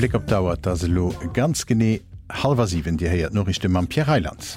Blick op dauert dat se lo ganz gené 6:30 Di heiert Norrichte am Pierre Heilands.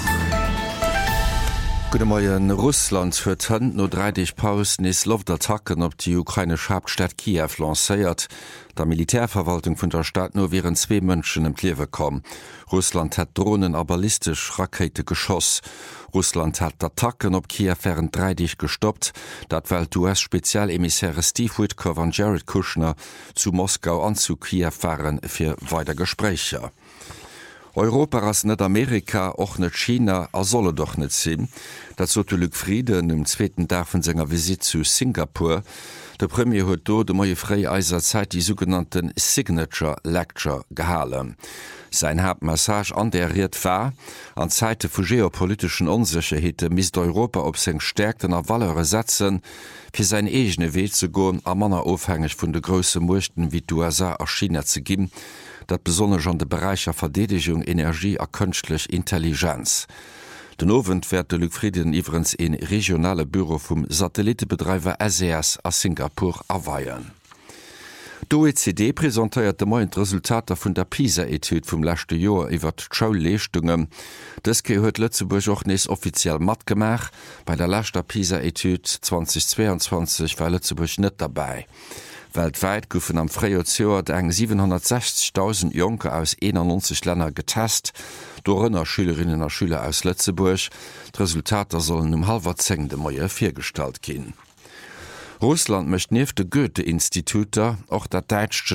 Gudemoien Russland huet hënd no 30 Pausen is Luftattacken op die ukrainesch Hauptstadt Kiew lacéiert. Der Militärverwaltung vun der Stadt no wären 2 Mënschen em Kliewe kom. Russland hat Drohnen a ballistisch Rakete geschoss. Russland hat Attacken op Kiew wären 30 gestoppt, dat weil US-Spezialemissäre Steve Witkoff an Jared Kushner zu Moskau an zu Kiew waren fir weiter Gesprächer. Europa ass net Amerika och net China solle doch net sinn. Dat so Frieden im zweiten Tag vun senger Visit zu Singapur. Der Premier huet do de moie Freieiser Zeit die sogenannten Signature Lecture gehalen. Sein Hauptmessage anderiert war, an Zeite vu geopolitischen Unsicherheete misst Europa op seg stärkten a Wallere setzen, fir sein egene Weg zu goen a manner aufhängig vun de grosse Muchten wie USA a China ze ginn, dat besonders an de Bereicher Verdedigung, Energie a künstlich Intelligenz. Den Abend wird de Frieden iwrens in regionale Büro vum Satellitebetreiber SES a Singapur aweiien. D'OECD präsentiert de moiend Resultater vun der PISA-Etude vum lächte Joer iwwer d'Schauleestungen. Dëske huet Lützeburg och nes offiziell mat gemach, bei der lächter PISA-Etude 2022 war Lützeburg net dabei. Weltweit goufen am Freiozoer eng 760.000 Jonke aus 91 Länder getest, dorënner Schülerinnen a Schüler aus Lützeburg. D'Resultater sollen 9:30 de Moier firstalt ginn. Russland mecht neef de Goethe-Instituter och dat Deitsch